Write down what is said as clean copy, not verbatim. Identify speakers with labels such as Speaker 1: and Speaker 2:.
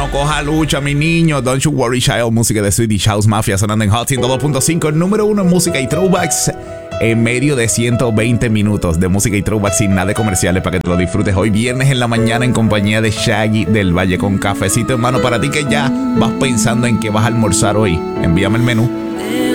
Speaker 1: no coja lucha, mi niño. Don't You Worry Child, música de Swedish House Mafia sonando en Hot 102.5, el número 1 en música y throwbacks. En medio de 120 minutos de música y throwback sin nada de comerciales para que te lo disfrutes hoy viernes en la mañana en compañía de Shaggy del Valle con cafecito, hermano, para ti que ya vas pensando en qué vas a almorzar hoy. Envíame el menú